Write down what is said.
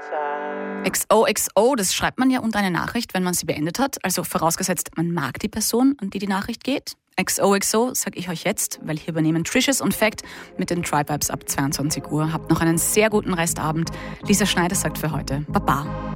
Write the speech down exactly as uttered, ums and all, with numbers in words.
X O X O, das schreibt man ja unter eine Nachricht, wenn man sie beendet hat. Also vorausgesetzt, man mag die Person, an die die Nachricht geht. X O X O sage ich euch jetzt, weil hier übernehmen Tricious und Fact mit den Tribe Vibes ab zweiundzwanzig Uhr. Habt noch einen sehr guten Restabend. Lisa Schneider sagt für heute Baba.